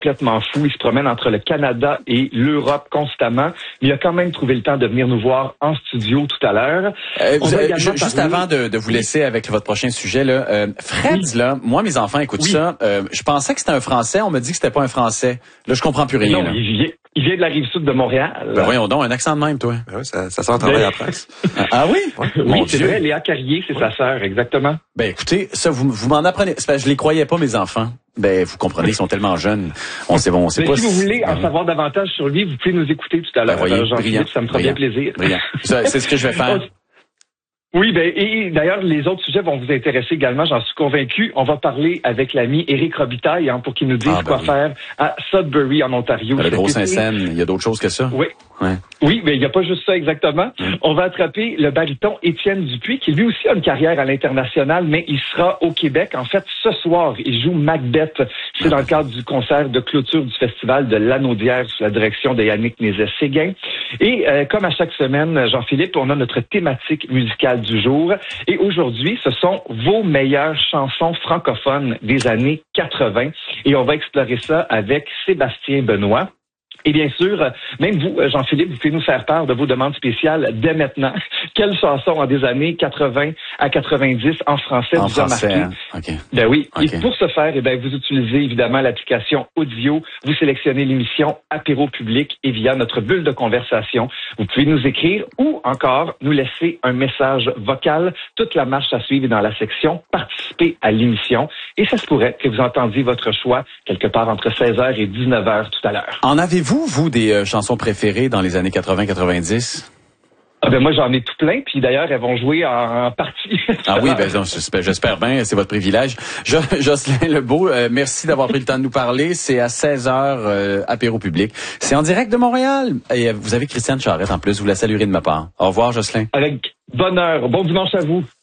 complètement fou. Il se promène entre le Canada et l'Europe constamment. Mais il a quand même trouvé le temps de venir nous voir en studio tout à l'heure. Juste avant de vous laisser avec votre prochain sujet, là, Fred, là, moi, mes enfants écoutent ça. Je pensais que c'était un Français. On me dit que c'était pas un Français. Là, je comprends plus rien. Non, là. Il vient de la Rive-Sud de Montréal. Ben voyons donc, un accent de même, toi. Ben oui, ça sent travailler à la presse. Ah oui? Oui, c'est vrai, Léa Carrier, c'est sa sœur, exactement. Ben écoutez, ça, vous m'en apprenez. C'est parce que je les croyais pas, mes enfants. Ben, vous comprenez, ils sont tellement jeunes. On sait pas. Si vous voulez en savoir davantage sur lui, vous pouvez nous écouter tout à l'heure. Brillant. Ça me fera bien plaisir. Brillant. C'est ce que je vais faire. Oui, et d'ailleurs, les autres sujets vont vous intéresser également, j'en suis convaincu. On va parler avec l'ami Éric Robitaille pour qu'il nous dise quoi faire à Sudbury, en Ontario. Le gros Saint-Saëns, il y a d'autres choses que ça. Oui. Ouais. Oui, mais il n'y a pas juste ça exactement. On va attraper le baryton Étienne Dupuis, qui lui aussi a une carrière à l'international, mais il sera au Québec. En fait, ce soir, il joue Macbeth. C'est dans le cadre du concert de clôture du festival de l'Anaudière sous la direction de Yannick Nézet-Séguin. Et comme à chaque semaine, Jean-Philippe, on a notre thématique musicale du jour. Et aujourd'hui, ce sont vos meilleures chansons francophones des années 80. Et on va explorer ça avec Sébastien Benoît. Et bien sûr, même vous, Jean-Philippe, vous pouvez nous faire part de vos demandes spéciales dès maintenant. Quelles chansons en des années 80 à 90 en français vous a marqué? Hein? Okay. Ben oui. Okay. Et pour ce faire, vous utilisez évidemment l'application Audio. Vous sélectionnez l'émission Apéro Public et via notre bulle de conversation, vous pouvez nous écrire ou encore nous laisser un message vocal. Toute la marche à suivre est dans la section Participer à l'émission. Et ça se pourrait que vous entendiez votre choix quelque part entre 16h et 19h tout à l'heure. En avez-vous, des chansons préférées dans les années 80-90? Moi, j'en ai tout plein, puis d'ailleurs, elles vont jouer en partie. Ah oui, j'espère bien, c'est votre privilège. Jocelyn Lebeau, merci d'avoir pris le temps de nous parler. C'est à 16h, Apéro Public. C'est en direct de Montréal. Et vous avez Christiane Charette en plus, vous la saluerez de ma part. Au revoir, Jocelyn. Avec bonheur. Bon dimanche à vous.